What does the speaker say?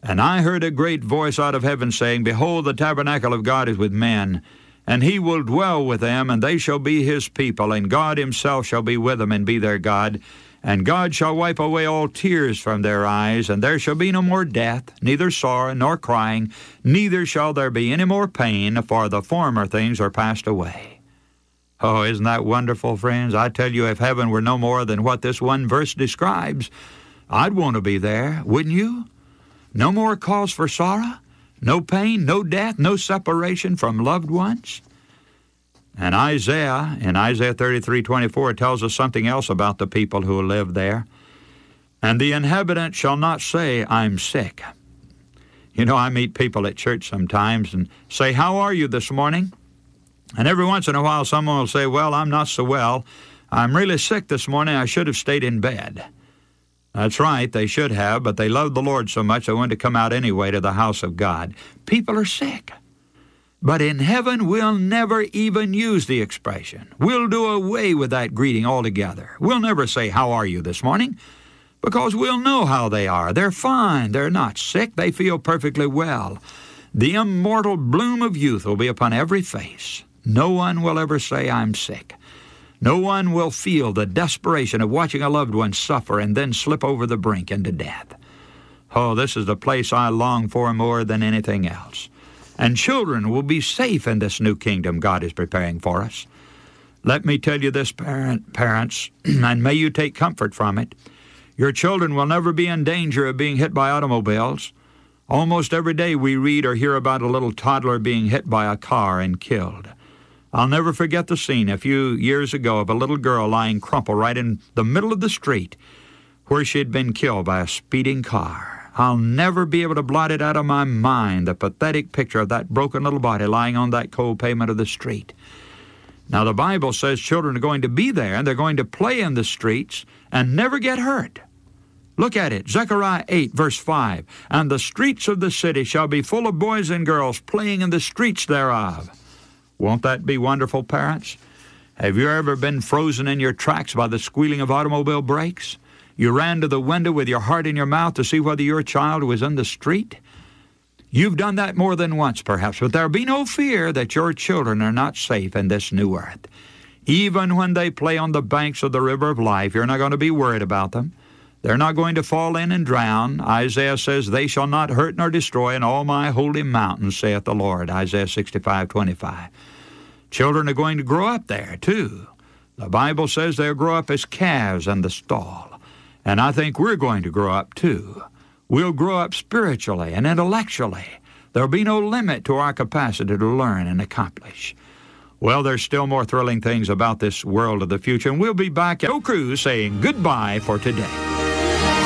And I heard a great voice out of heaven saying, Behold, the tabernacle of God is with men, and he will dwell with them, and they shall be his people, and God himself shall be with them and be their God. And God shall wipe away all tears from their eyes, and there shall be no more death, neither sorrow nor crying, neither shall there be any more pain, for the former things are passed away. Oh, isn't that wonderful, friends? I tell you, if heaven were no more than what this one verse describes, I'd want to be there, wouldn't you? No more cause for sorrow, no pain, no death, no separation from loved ones. And Isaiah, in Isaiah 33:24, tells us something else about the people who live there. And the inhabitant shall not say, I'm sick. You know, I meet people at church sometimes and say, how are you this morning? And every once in a while someone will say, well, I'm not so well. I'm really sick this morning. I should have stayed in bed. That's right, they should have, but they loved the Lord so much they wanted to come out anyway to the house of God. People are sick. But in heaven, we'll never even use the expression. We'll do away with that greeting altogether. We'll never say, how are you this morning? Because we'll know how they are. They're fine. They're not sick. They feel perfectly well. The immortal bloom of youth will be upon every face. No one will ever say, I'm sick. No one will feel the desperation of watching a loved one suffer and then slip over the brink into death. Oh, this is the place I long for more than anything else. And children will be safe in this new kingdom God is preparing for us. Let me tell you this, parents, and may you take comfort from it. Your children will never be in danger of being hit by automobiles. Almost every day we read or hear about a little toddler being hit by a car and killed. I'll never forget the scene a few years ago of a little girl lying crumpled right in the middle of the street where she had been killed by a speeding car. I'll never be able to blot it out of my mind, the pathetic picture of that broken little body lying on that cold pavement of the street. Now, the Bible says children are going to be there, and they're going to play in the streets and never get hurt. Look at it, Zechariah 8, verse 5. And the streets of the city shall be full of boys and girls playing in the streets thereof. Won't that be wonderful, parents? Have you ever been frozen in your tracks by the squealing of automobile brakes? You ran to the window with your heart in your mouth to see whether your child was in the street? You've done that more than once, perhaps, but there'll be no fear that your children are not safe in this new earth. Even when they play on the banks of the river of life, you're not going to be worried about them. They're not going to fall in and drown. Isaiah says, they shall not hurt nor destroy in all my holy mountains, saith the Lord, Isaiah 65:25. Children are going to grow up there, too. The Bible says they'll grow up as calves in the stall. And I think we're going to grow up, too. We'll grow up spiritually and intellectually. There'll be no limit to our capacity to learn and accomplish. Well, there's still more thrilling things about this world of the future, and we'll be back at Joe Cruz saying goodbye for today.